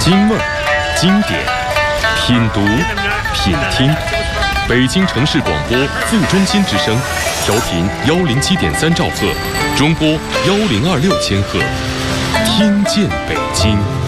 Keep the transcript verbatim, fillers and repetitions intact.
经味、经典、品读、品听。北京城市广播副中心之声，调频幺零七点三兆赫，中波幺零二六千赫，听见北京。